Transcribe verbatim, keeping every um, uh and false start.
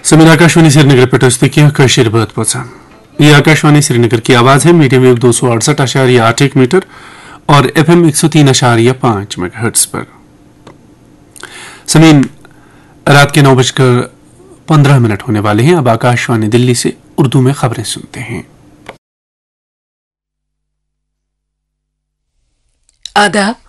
समीर आकाशवाणी श्रीनगर पे तस्दीकिया कशीर बहुत पचा ये आकाशवाणी श्रीनगर की आवाज है। मीडियम वेव दो सौ अड़सठ अशारिया आठ एक मीटर और एफ एम एक सौ तीन अशारिया पांच मेगाहर्ट्ज पर। समीन रात के नौ बजकर पंद्रह मिनट होने वाले हैं। अब आकाशवाणी दिल्ली से उर्दू में खबरें सुनते हैं। आदाब।